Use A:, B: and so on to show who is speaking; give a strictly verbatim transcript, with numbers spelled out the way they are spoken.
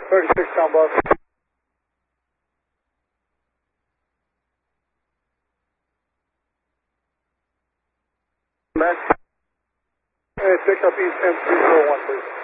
A: thirty-six down bus. Max. Hey, pick up East M three zero one, please.